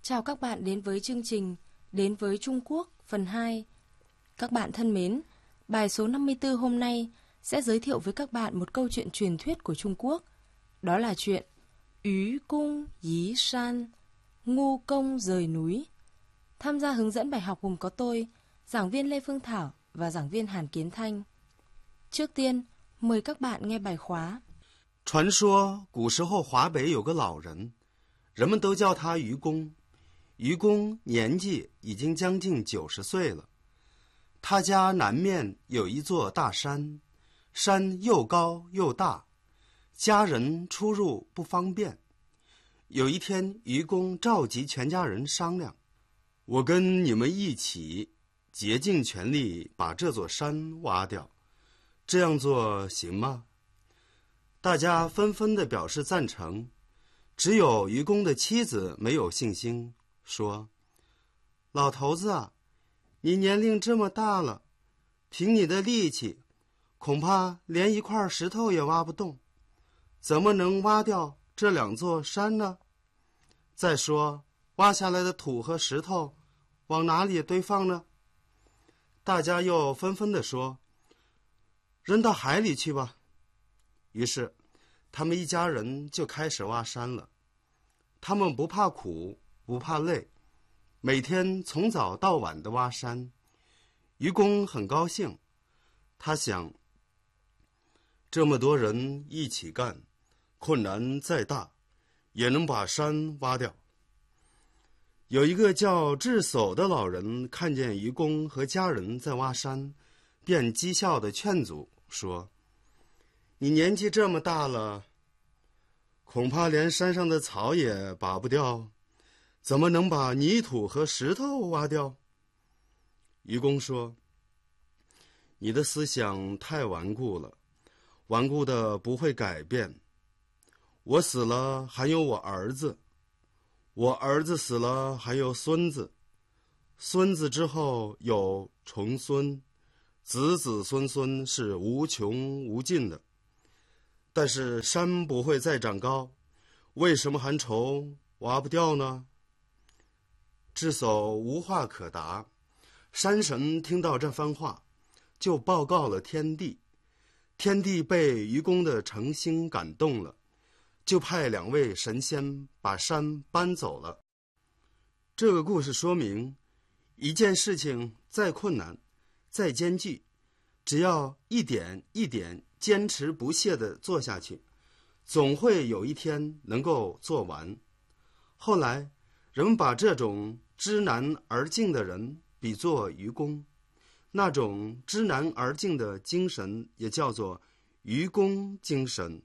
Chào các bạn đến với chương trình Đến với Trung Quốc phần 2. Các bạn thân mến, bài số 54 hôm nay sẽ giới thiệu với các bạn một câu chuyện truyền thuyết của Trung Quốc. Đó là chuyện Ú Cung Dí San, ngu công rời núi. Tham gia hướng dẫn bài học gồm có tôi, giảng viên Lê Phương Thảo và giảng viên Hàn Kiến Thanh. Trước tiên, mời các bạn nghe bài khóa. 传说古时候华北有个老人，人们都叫他愚公。愚公年纪已经将近90岁了，他家南面有一座大山，山又高又大，家人出入不方便。有一天，愚公召集全家人商量，我跟你们一起竭尽全力把这座山挖掉，这样做行吗？大家纷纷地表示赞成，只有愚公的妻子没有信心，说：“老头子啊，你年龄这么大了，凭你的力气，恐怕连一块石头也挖不动，怎么能挖掉这2座山呢？再说，挖下来的土和石头往哪里堆放呢？”大家又纷纷地说：“扔到海里去吧。”于是，他们一家人就开始挖山了。他们不怕苦，不怕累，每天从早到晚的挖山。愚公很高兴，他想，这么多人一起干，困难再大，也能把山挖掉。有一个叫智叟的老人看见愚公和家人在挖山，便讥笑地劝阻说：“你年纪这么大了，恐怕连山上的草也拔不掉，怎么能把泥土和石头挖掉？”愚公说：“你的思想太顽固了，顽固的不会改变。我死了还有我儿子，我儿子死了还有孙子，孙子之后有重孙，子子孙孙是无穷无尽的。但是山不会再长高，为什么还愁挖不掉呢？”智叟无话可答。山神听到这番话，就报告了天帝。天帝被愚公的诚心感动了，就派2位神仙把山搬走了。这个故事说明，一件事情再困难、再艰巨，只要一点一点坚持不懈地做下去，总会有一天能够做完。后来，人们把这种知难而进的人比作愚公，那种知难而进的精神也叫做愚公精神。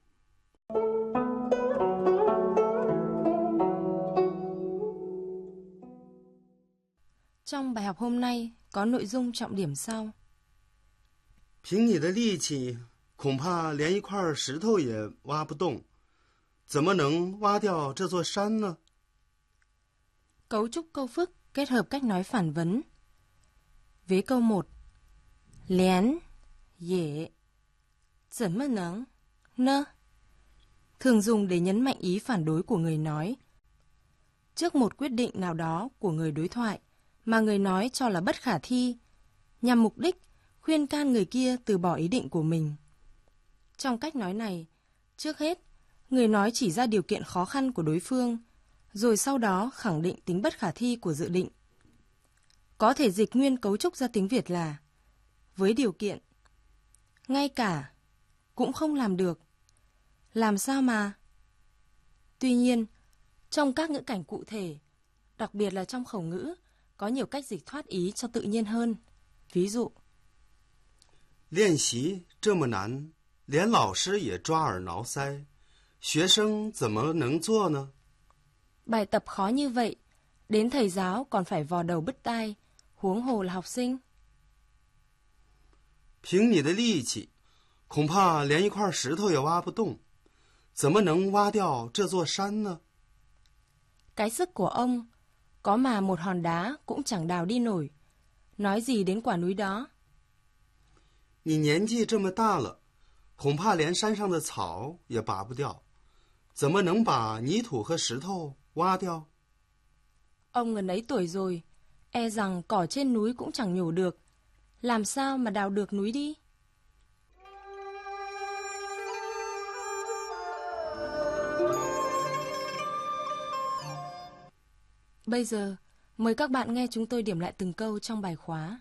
Trong bài học hôm nay có nội dung trọng điểm sau. 凭你的力气，恐怕连一块石头也挖不动，怎么能挖掉这座山呢？ Cấu trúc câu phức kết hợp cách nói phản vấn. Vế câu 1. Lén, dễ,怎么能, nơ. Thường dùng để nhấn mạnh ý phản đối của người nói. Trước một quyết định nào đó của người đối thoại mà người nói cho là bất khả thi, nhằm mục đích khuyên can người kia từ bỏ ý định của mình. Trong cách nói này, trước hết, người nói chỉ ra điều kiện khó khăn của đối phương, rồi sau đó khẳng định tính bất khả thi của dự định. Có thể dịch nguyên cấu trúc ra tiếng Việt là với điều kiện, ngay cả, cũng không làm được, làm sao mà. Tuy nhiên, trong các ngữ cảnh cụ thể, đặc biệt là trong khẩu ngữ, có nhiều cách dịch thoát ý cho tự nhiên hơn. Ví dụ, 练习这么难，连老师也抓耳挠腮，学生怎么能做呢？ bài tập khó như vậy, đến thầy giáo còn phải vò đầu bứt tai, huống hồ là học sinh. 凭你的力气，恐怕连一块石头也挖不动，怎么能挖掉这座山呢？ Cái sức của ông, có mà một hòn đá cũng chẳng đào đi nổi. Nói gì đến quả núi đó? 你年纪这么大了，恐怕连山上的草也拔不掉，怎么能把泥土和石头挖掉？ Ông ngần ấy tuổi rồi, e rằng cỏ trên núi cũng chẳng nhổ được. Làm sao mà đào được núi đi? Bây giờ, mời các bạn nghe chúng tôi điểm lại từng câu trong bài khóa.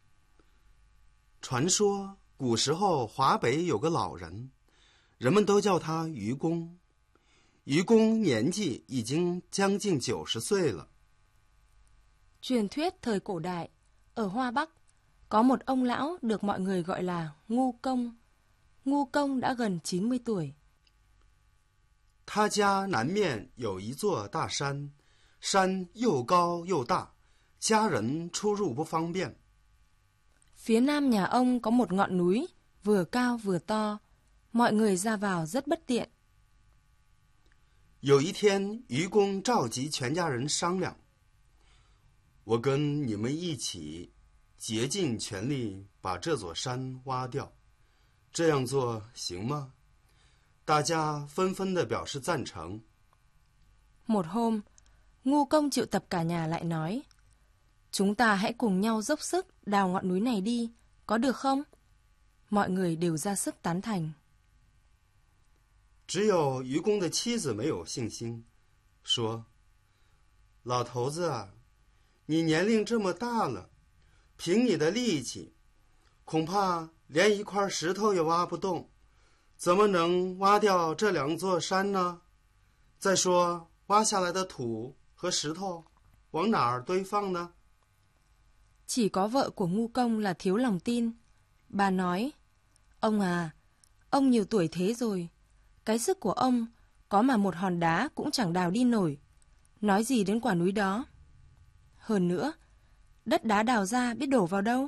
传说古时候华北有个老人，人们都叫他愚公。愚公年纪已经将近90岁了。 Truyền thuyết thời cổ đại, ở Hoa Bắc, có một ông lão được mọi người gọi là Ngu Công. Ngu Công đã gần 90 tuổi. 他家南面有一座大山，山又高又大，家人出入不方便。 Phía nam nhà ông có một ngọn núi, vừa cao vừa to. Mọi người ra vào rất bất tiện. 有一天，愚公召集全家人商量：“我跟你们一起，竭尽全力把这座山挖掉，这样做行吗？” 大家纷纷地表示赞成。 Một hôm, Ngu Công triệu tập cả nhà lại nói: Chúng ta hãy cùng nhau dốc sức đào ngọn núi này đi, có được không? Mọi người đều ra sức tán thành. 只有愚公的妻子没有信心，说：“老头子啊，你年龄这么大了，凭你的力气，恐怕连一块石头也挖不动，怎么能挖掉这2座山呢？再说，挖下来的土和石头往哪儿堆放呢？” Chỉ có vợ của Ngu Công là thiếu lòng tin. Bà nói: Ông à, ông nhiều tuổi thế rồi, cái sức của ông có mà một hòn đá cũng chẳng đào đi nổi, nói gì đến quả núi đó. Hơn nữa, đất đá đào ra biết đổ vào đâu?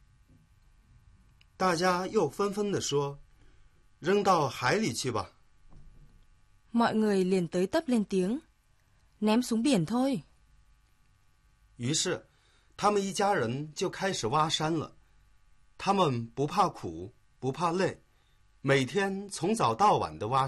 大家又纷纷地说：“扔到海里去吧。” Mọi người liền tới tấp lên tiếng: Ném xuống biển thôi. 于是，他们一家人就开始挖山了。他们不怕苦，不怕累，每天从早到晚的挖